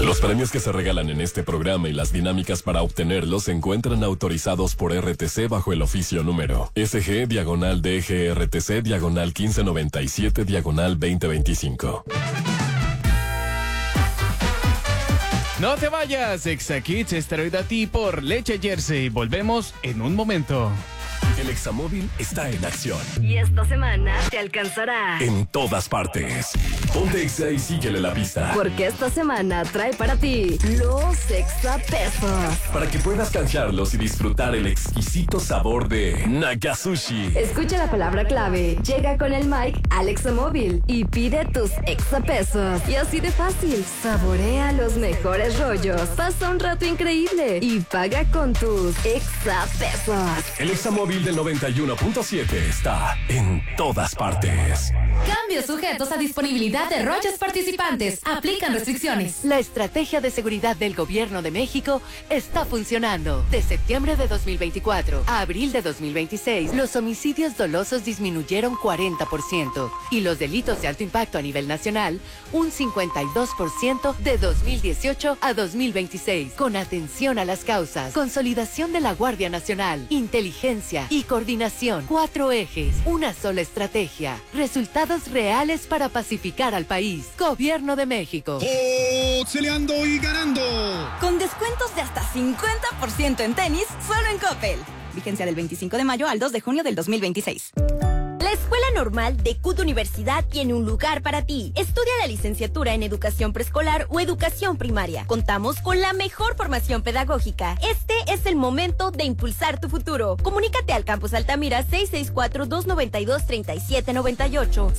Los premios que se regalan en este programa y las dinámicas para obtenerlos se encuentran autorizados por RTC bajo el oficio número SG/DGRTC 1597 2025. No te vayas, Exakids es traído a ti por Leche Jersey. Volvemos en un momento. El Examóvil está en acción. Y esta semana te alcanzará En todas partes. Ponte Exa y síguele la pista. porque esta semana trae para ti los exapesos. Para que puedas canjearlos y disfrutar el exquisito sabor de Nagasushi. Escucha la palabra clave, llega con el mic al Examóvil y pide tus exapesos. Y así de fácil, saborea los mejores rollos, pasa un rato increíble y paga con tus exapesos. El Examóvil del 91.7 está en todas partes. Cambios sujetos a disponibilidad de rollos participantes. Aplican restricciones. La estrategia de seguridad del Gobierno de México está funcionando. De septiembre de 2024 a abril de 2026, los homicidios dolosos disminuyeron 40% y los delitos de alto impacto a nivel nacional un 52% de 2018 a 2026. Con atención a las causas, consolidación de la Guardia Nacional, inteligencia y coordinación. 4 ejes, una sola estrategia. Resultados reales para pacificar al país. Gobierno de México. Celeando y ganando. Con descuentos de hasta 50% en tenis, solo en Coppel. Vigencia del 25 de mayo al 2 de junio del 2026. La Escuela Normal de CUT Universidad tiene un lugar para ti. Estudia la licenciatura en Educación Preescolar o Educación Primaria. Contamos con la mejor formación pedagógica. Este es el momento de impulsar tu futuro. Comunícate al Campus Altamira 664-292-3798,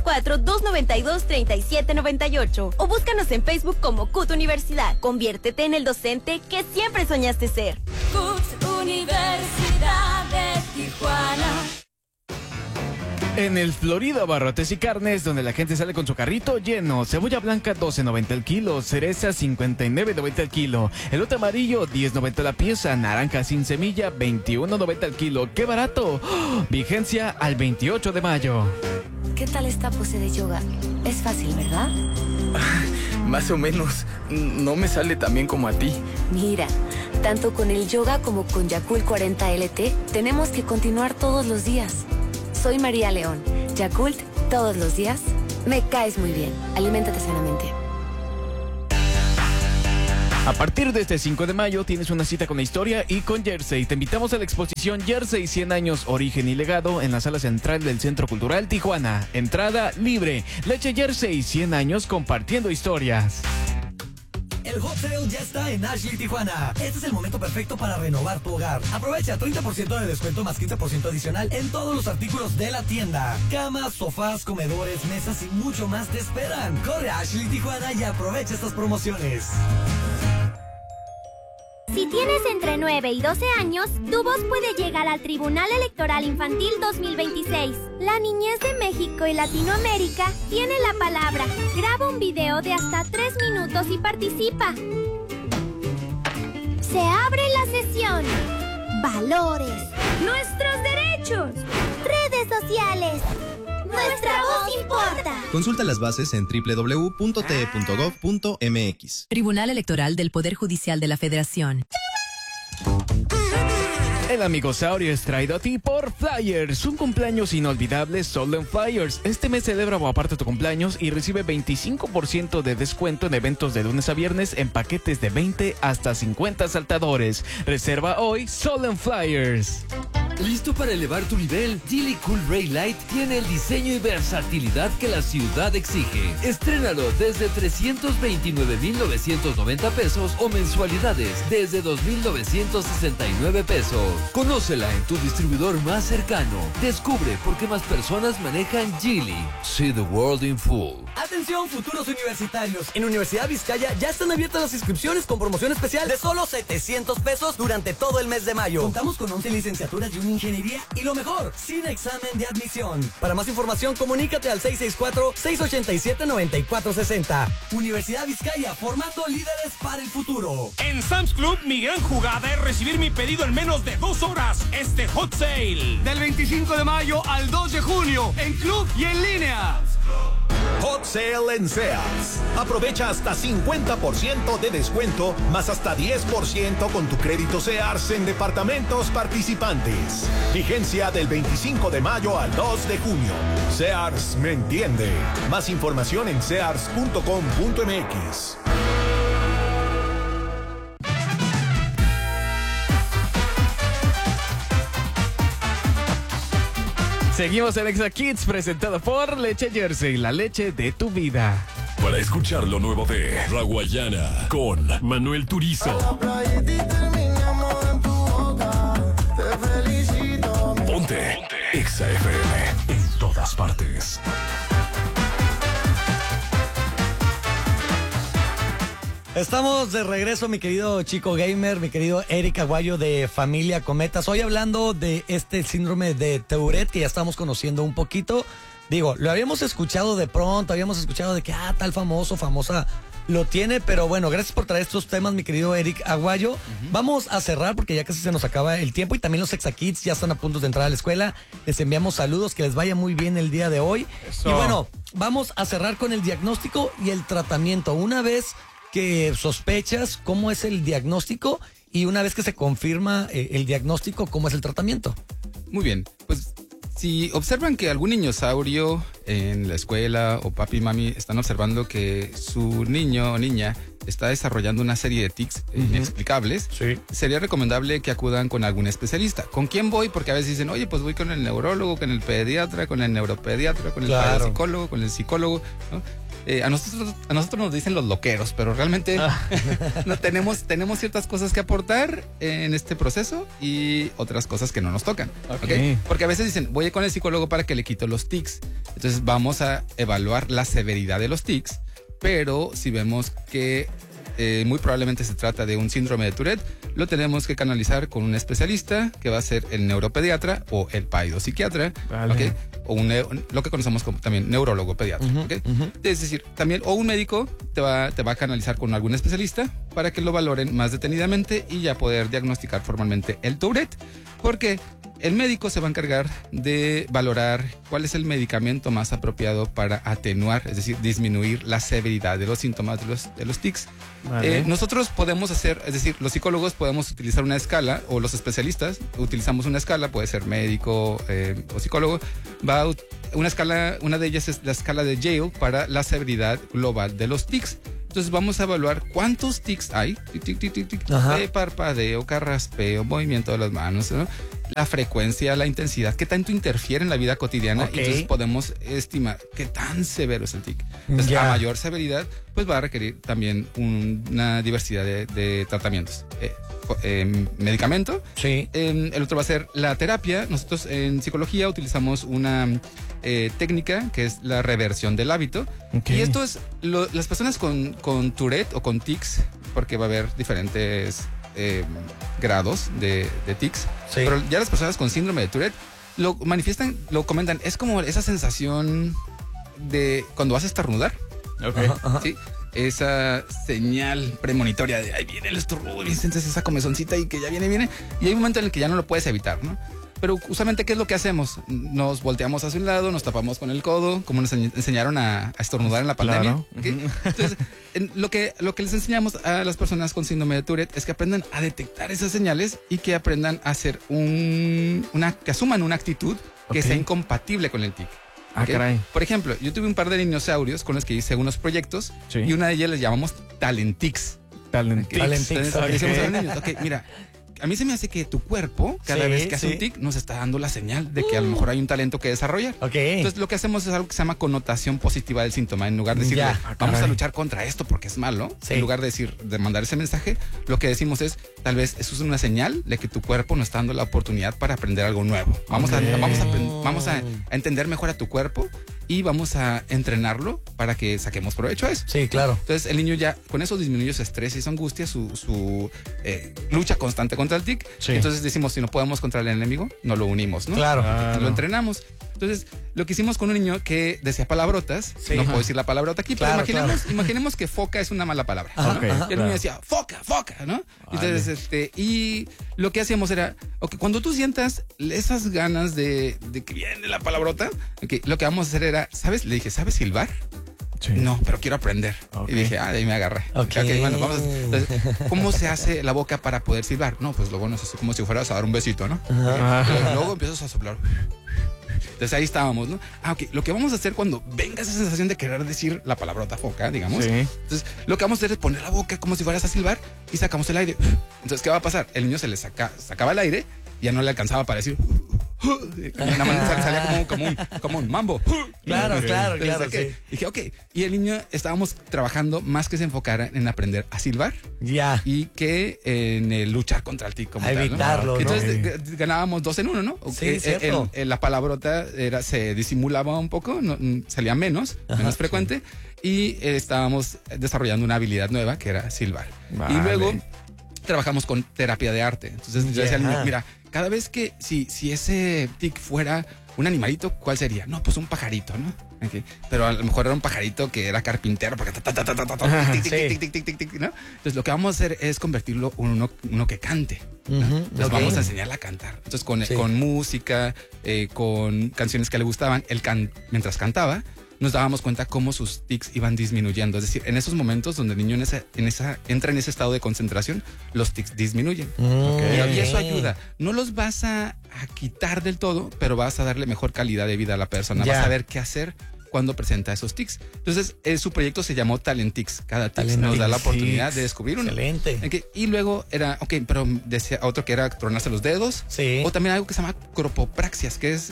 664-292-3798 o búscanos en Facebook como CUT Universidad. Conviértete en el docente que siempre soñaste ser. CUT Universidad de Tijuana. En el Florida Barrotes y Carnes, donde la gente sale con su carrito lleno. Cebolla blanca 12.90 el kilo, cereza 59.90 el kilo, elote amarillo 10.90 la pieza, naranja sin semilla 21.90 el kilo. ¡Qué barato! ¡Oh! Vigencia al 28 de mayo. ¿Qué tal esta pose de yoga? Es fácil, ¿verdad? Más o menos. No me sale tan bien como a ti. Mira, tanto con el yoga como con Yakult 40 LT, tenemos que continuar todos los días. Soy María León. Yakult, todos los días. Me caes muy bien. Aliméntate sanamente. A partir de este 5 de mayo tienes una cita con la historia y con Jersey. Te invitamos a la exposición Jersey 100 años, origen y legado en la sala central del Centro Cultural Tijuana. Entrada libre. Leche Jersey 100 años compartiendo historias. El Hot Sale ya está en Ashley, Tijuana. Este es el momento perfecto para renovar tu hogar. Aprovecha 30% de descuento más 15% adicional en todos los artículos de la tienda. Camas, sofás, comedores, mesas y mucho más te esperan. Corre a Ashley, Tijuana y aprovecha estas promociones. Si tienes entre 9 y 12 años, tu voz puede llegar al Tribunal Electoral Infantil 2026. La niñez de México y Latinoamérica tiene la palabra. Graba un video de hasta 3 minutos y participa. Se abre la sesión. Valores. Nuestros derechos. Redes sociales. Nuestra voz importa. Consulta las bases en www.te.gov.mx. Tribunal Electoral del Poder Judicial de la Federación. El Amigosaurio es traído a ti por Flyers, un cumpleaños inolvidable solo en Flyers. Este mes celebra o aparte tu cumpleaños y recibe 25% de descuento en eventos de lunes a viernes en paquetes de 20 hasta 50 saltadores. Reserva hoy solo en Flyers. ¿Listo para elevar tu nivel? Geely Cool Ray Light tiene el diseño y versatilidad que la ciudad exige. Estrénalo desde 329,990 pesos o mensualidades desde 2,969 pesos. Conócela en tu distribuidor más cercano. Descubre por qué más personas manejan Geely. See the world in full. Atención, futuros universitarios. En Universidad Vizcaya ya están abiertas las inscripciones con promoción especial de solo 700 pesos durante todo el mes de mayo. Contamos con 11 licenciaturas y una ingeniería y lo mejor, sin examen de admisión. Para más información, comunícate al 664-687-9460. Universidad Vizcaya, formando líderes para el futuro. En Sam's Club, mi gran jugada es recibir mi pedido en menos de 2 horas. Este Hot Sale. Del 25 de mayo al 2 de junio, en club y en línea. Hot Sale en Sears. Aprovecha hasta 50% de descuento, más hasta 10% con tu crédito Sears en departamentos participantes. Vigencia del 25 de mayo al 2 de junio. Sears me entiende. Más información en sears.com.mx. Seguimos en Exa Kids, presentado por Leche Jersey, la leche de tu vida. Para escuchar lo nuevo de Raguayana con Manuel Turizo. Ponte Exa FM en todas partes. Estamos de regreso, mi querido Chico Gamer, mi querido Eric Aguayo de Familia Cometas. Hoy hablando de este síndrome de Tourette que ya estamos conociendo un poquito. Digo, lo habíamos escuchado de pronto, habíamos escuchado de que tal famosa lo tiene, pero bueno, gracias por traer estos temas, mi querido Eric Aguayo. Vamos a cerrar porque ya casi se nos acaba el tiempo y también los Exa Kids ya están a punto de entrar a la escuela. Les enviamos saludos, que les vaya muy bien el día de hoy. Eso. Y bueno, vamos a cerrar con el diagnóstico y el tratamiento. Una vez que sospechas, ¿cómo es el diagnóstico? Y una vez que se confirma el diagnóstico, ¿cómo es el tratamiento? Muy bien, pues si observan que algún niñosaurio en la escuela o papi y mami están observando que su niño o niña está desarrollando una serie de tics inexplicables, sería recomendable que acudan con algún especialista. ¿Con quién voy? Porque a veces dicen, oye, pues voy con el neurólogo, con el pediatra, con el neuropediatra, con el parapsicólogo, con el psicólogo, ¿no? A nosotros nos dicen los loqueros, pero realmente no tenemos ciertas cosas que aportar en este proceso y otras cosas que no nos tocan. ¿Okay? Porque a veces dicen, voy con el psicólogo para que le quito los tics. Entonces vamos a evaluar la severidad de los tics, pero si vemos que muy probablemente se trata de un síndrome de Tourette, lo tenemos que canalizar con un especialista que va a ser el neuropediatra o el paidopsiquiatra, ¿okay? O lo que conocemos como también neurólogo pediatra. ¿Okay? Es decir, también o un médico te va a canalizar con algún especialista para que lo valoren más detenidamente y ya poder diagnosticar formalmente el Tourette, porque el médico se va a encargar de valorar cuál es el medicamento más apropiado para atenuar, es decir, disminuir la severidad de los síntomas de los tics. Vale. Nosotros podemos hacer, es decir, los psicólogos podemos utilizar una escala, o los especialistas utilizamos una escala, puede ser médico o psicólogo, una de ellas es la escala de Yale para la severidad global de los tics. Entonces vamos a evaluar cuántos tics hay, parpadeo, carraspeo, movimiento de las manos, ¿no? La frecuencia, la intensidad, qué tanto interfiere en la vida cotidiana. Okay. Entonces podemos estimar qué tan severo es el tic. Entonces a mayor severidad, pues va a requerir también una diversidad de tratamientos. Medicamento. Sí. El otro va a ser la terapia. Nosotros en psicología utilizamos una técnica que es la reversión del hábito. Okay. Y esto es las personas con Tourette o con tics, porque va a haber diferentes grados de tics. Sí. Pero ya las personas con síndrome de Tourette lo manifiestan, lo comentan, es como esa sensación de cuando vas a estornudar. Okay. ¿Sí? Esa señal premonitoria de ahí viene el estornudo y sientes esa comezoncita y que ya viene y hay un momento en el que ya no lo puedes evitar, ¿no? Pero usualmente, ¿qué es lo que hacemos? Nos volteamos hacia un lado, nos tapamos con el codo, como nos enseñaron a estornudar en la pandemia. Claro. ¿Okay? Entonces, lo que les enseñamos a las personas con síndrome de Tourette es que aprendan a detectar esas señales y que aprendan a hacer que asuman una actitud que sea incompatible con el tic. ¿Okay? Caray. Por ejemplo, yo tuve un par de dinosaurios con los que hice unos proyectos y una de ellas les llamamos talentics. Talentics. Decíamos a los niños, mira, a mí se me hace que tu cuerpo, cada vez que hace un tic, nos está dando la señal de que a lo mejor hay un talento que desarrollar. Entonces, lo que hacemos es algo que se llama connotación positiva del síntoma. En lugar de decirle, vamos a luchar contra esto porque es malo, en lugar de mandar ese mensaje, lo que decimos es, tal vez eso es una señal de que tu cuerpo nos está dando la oportunidad para aprender algo nuevo. Vamos a entender mejor a tu cuerpo y vamos a entrenarlo para que saquemos provecho a eso. Sí, claro. Entonces el niño ya con eso disminuye su estrés y su angustia, su lucha constante contra el tic. Sí. Entonces decimos, si no podemos contra el enemigo, no lo unimos, ¿no? Claro. Lo entrenamos. Entonces, lo que hicimos con un niño que decía palabrotas, no puedo decir la palabrota aquí, pero imaginemos que foca es una mala palabra. Y el niño decía, foca, ¿no? Vale. Entonces, y lo que hacíamos era, cuando tú sientas esas ganas de que viene la palabrota, lo que vamos a hacer era, ¿sabes? Le dije, ¿sabes silbar? No, pero quiero aprender. Y dije, de ahí me agarré. Bueno, vamos entonces, ¿cómo se hace la boca para poder silbar? No, pues lo bueno es así como si fueras a dar un besito, ¿no? Luego empiezas a soplar. Entonces ahí estábamos, ¿no? Lo que vamos a hacer cuando venga esa sensación de querer decir la palabrota foca, digamos. Entonces, lo que vamos a hacer es poner la boca como si fueras a silbar y sacamos el aire. Entonces, ¿qué va a pasar? El niño se le sacaba el aire y ya no le alcanzaba para decir. Nada más salía como un mambo. Claro. Sí. Dije, y el niño estábamos trabajando más que se enfocara en aprender a silbar y que en el luchar contra el tic como a evitarlo, ¿no? Entonces ganábamos 2 en 1, ¿no? Sí, cierto. La palabrota se disimulaba un poco, salía menos frecuente y estábamos desarrollando una habilidad nueva que era silbar. Y luego trabajamos con terapia de arte. Entonces yo decía al niño, mira, cada vez que si ese tic fuera un animalito, ¿cuál sería? No, pues un pajarito, ¿no? Pero a lo mejor era un pajarito que era carpintero porque ¿no? Entonces lo que vamos a hacer es convertirlo en uno que cante. Entonces vamos a enseñarle a cantar. Entonces con música, con canciones que le gustaban, mientras cantaba, nos dábamos cuenta cómo sus tics iban disminuyendo. Es decir, en esos momentos donde el niño entra en ese estado de concentración, los tics disminuyen. Y eso ayuda. No los vas a quitar del todo, pero vas a darle mejor calidad de vida a la persona. Vas a ver qué hacer cuando presenta esos tics. Entonces, su proyecto se llamó Talentix. Cada tic nos da la oportunidad de descubrir uno. Excelente. Y luego era, pero decía otro que era tronarse los dedos. O también algo que se llama cropopraxias, que es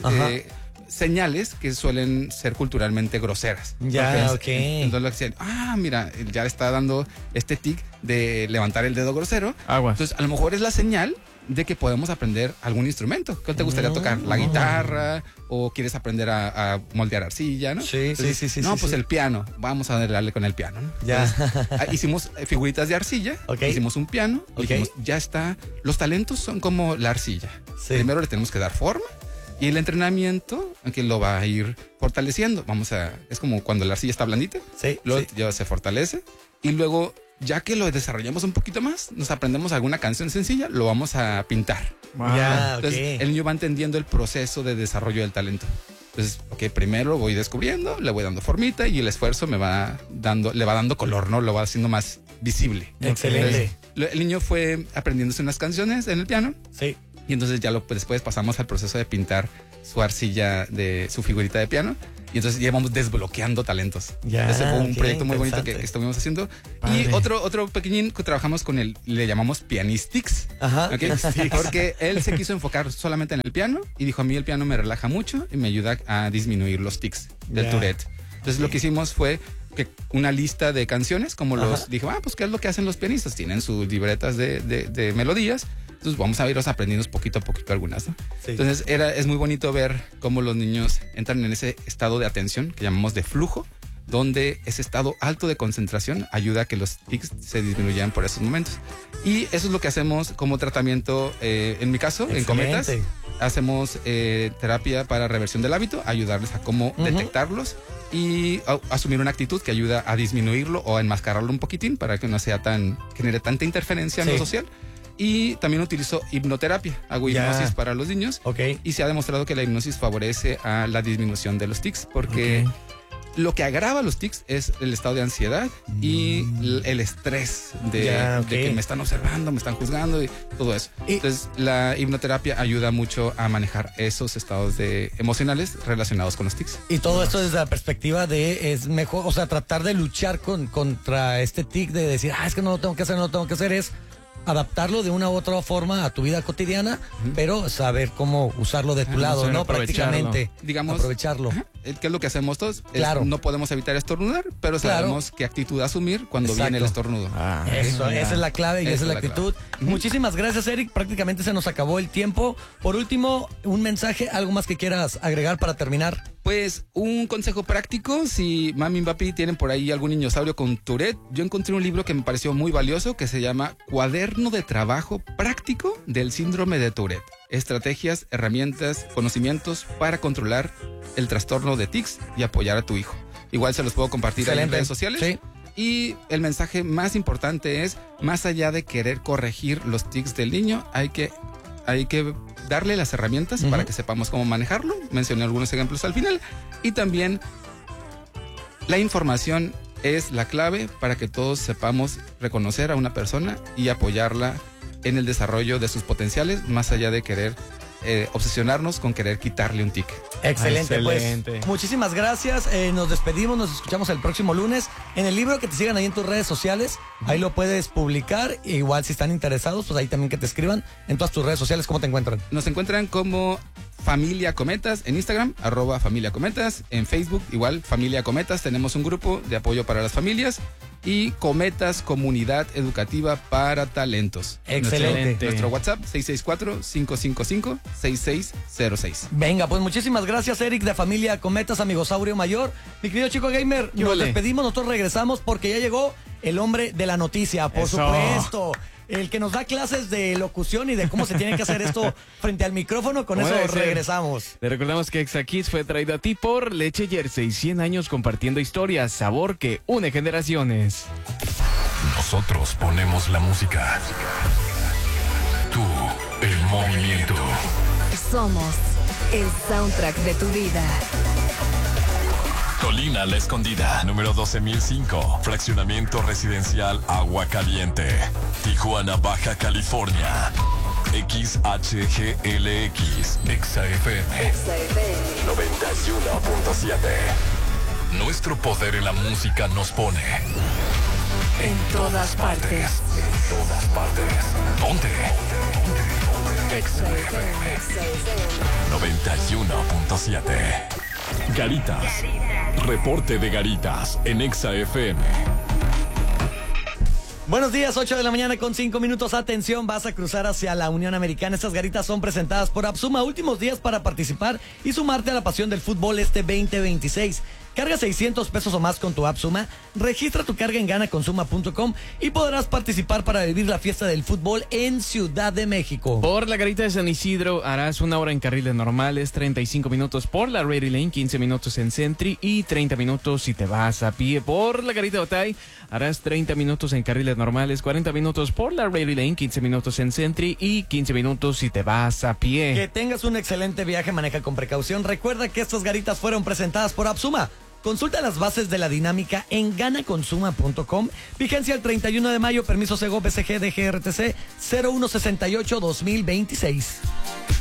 señales que suelen ser culturalmente groseras. Entonces lo que decían, mira, ya está dando este tic de levantar el dedo grosero. Entonces, a lo mejor es la señal de que podemos aprender algún instrumento. ¿Qué te gustaría tocar? ¿La guitarra? ¿O quieres aprender a moldear arcilla? ¿No? Sí. Pues el piano. Vamos a darle con el piano, ¿no? Entonces, hicimos figuritas de arcilla. Hicimos un piano. Dijimos, ya está. Los talentos son como la arcilla. Primero le tenemos que dar forma. Y el entrenamiento, aunque lo va a ir fortaleciendo. Es como cuando la arcilla está blandita. Luego ya se fortalece. Y luego, ya que lo desarrollamos un poquito más, nos aprendemos alguna canción sencilla, lo vamos a pintar. Entonces, el niño va entendiendo el proceso de desarrollo del talento. Entonces, primero lo voy descubriendo, le voy dando formita y el esfuerzo le va dando color, ¿no? Lo va haciendo más visible. Excelente. Entonces, el niño fue aprendiéndose unas canciones en el piano. Y entonces ya después pasamos al proceso de pintar su arcilla de su figurita de piano. Y entonces ya vamos desbloqueando talentos. Ese fue un proyecto muy bonito que estuvimos haciendo. Y otro pequeñín que trabajamos con él, le llamamos Pianistix. Porque él se quiso enfocar solamente en el piano y dijo, a mí el piano me relaja mucho y me ayuda a disminuir los tics del Tourette. Entonces lo que hicimos fue que una lista de canciones, como dijo, pues ¿qué es lo que hacen los pianistas? Tienen sus libretas de melodías. Entonces vamos a irnos aprendiendo poquito a poquito algunas, ¿no? Entonces es muy bonito ver cómo los niños entran en ese estado de atención que llamamos de flujo, donde ese estado alto de concentración ayuda a que los tics se disminuyan por esos momentos. Y eso es lo que hacemos como tratamiento, en mi caso, en Cometas. Hacemos terapia para reversión del hábito, ayudarles a cómo detectarlos y asumir una actitud que ayuda a disminuirlo o a enmascararlo un poquitín para que no genere tanta interferencia en lo social. Y también utilizo hipnoterapia, hago hipnosis para los niños. Y se ha demostrado que la hipnosis favorece a la disminución de los tics porque lo que agrava los tics es el estado de ansiedad y el estrés de que me están observando, me están juzgando y todo eso. Entonces la hipnoterapia ayuda mucho a manejar esos estados emocionales relacionados con los tics. Y todo esto desde la perspectiva de es mejor, o sea, tratar de luchar contra este tic de decir, es que no lo tengo que hacer, es adaptarlo de una u otra forma a tu vida cotidiana, pero saber cómo usarlo de tu lado, ¿no? Prácticamente. Digamos, aprovecharlo. ¿Qué es lo que hacemos todos? No podemos evitar estornudar, pero sabemos qué actitud asumir cuando viene el estornudo. Esa es la clave y esa es la actitud. Muchísimas gracias, Eric. Prácticamente se nos acabó el tiempo. Por último, un mensaje, algo más que quieras agregar para terminar. Pues un consejo práctico, si mami y papi tienen por ahí algún niñosaurio con Tourette, yo encontré un libro que me pareció muy valioso que se llama Cuaderno de Trabajo Práctico del Síndrome de Tourette. Estrategias, herramientas, conocimientos para controlar el trastorno de tics y apoyar a tu hijo. Igual se los puedo compartir en redes sociales. Y el mensaje más importante es, más allá de querer corregir los tics del niño, hay que darle las herramientas para que sepamos cómo manejarlo. Mencioné algunos ejemplos al final. Y también La información es la clave para que todos sepamos reconocer a una persona y apoyarla en el desarrollo de sus potenciales, más allá de querer obsesionarnos con querer quitarle un tic. Excelente. Pues muchísimas gracias, nos despedimos, nos escuchamos el próximo lunes. En el libro, que te sigan ahí en tus redes sociales, ahí lo puedes publicar, igual si están interesados, pues ahí también que te escriban en todas tus redes sociales. ¿Cómo te encuentran? Nos encuentran como Familia Cometas en Instagram, @Familia Cometas, en Facebook igual Familia Cometas, tenemos un grupo de apoyo para las familias, y Cometas Comunidad Educativa para Talentos. Excelente. Nuestro WhatsApp 664-555-6606. Venga, pues muchísimas gracias, Eric, de Familia Cometas, Amigosaurio Mayor. Mi querido Chico Gamer, nos despedimos, nosotros regresamos porque ya llegó el hombre de la noticia, por supuesto. El que nos da clases de locución y de cómo se tiene que hacer esto frente al micrófono. Con eso regresamos. Le recordamos que ExaKids fue traído a ti por Leche Jersey. 100 años compartiendo historias, sabor que une generaciones. Nosotros ponemos la música. Tú, el movimiento. Somos el soundtrack de tu vida. Colina La Escondida, número 12005, fraccionamiento residencial Agua Caliente, Tijuana, Baja California. XHGLX, XFM 91.7. Nuestro poder en la música nos pone en todas partes. En todas partes. Ponte. XFM 91.7. Garitas. Reporte de Garitas en ExaFM. Buenos días, 8 de la mañana con 5 minutos. Atención, vas a cruzar hacia la Unión Americana. Estas garitas son presentadas por Absuma. Últimos días para participar y sumarte a la pasión del fútbol este 2026. Carga 600 pesos o más con tu Absuma, registra tu carga en ganaconsuma.com y podrás participar para vivir la fiesta del fútbol en Ciudad de México. Por la garita de San Isidro harás 1 hora en carriles normales, 35 minutos por la Rady Lane, 15 minutos en Sentry y 30 minutos si te vas a pie. Por la garita de Otay harás 30 minutos en carriles normales, 40 minutos por la Rady Lane, 15 minutos en Sentry y 15 minutos si te vas a pie. Que tengas un excelente viaje, maneja con precaución. Recuerda que estas garitas fueron presentadas por Absuma. Consulta las bases de la dinámica en ganaconsuma.com. Vigencia el 31 de mayo. Permiso Segov SG DGRTC 0168-2026.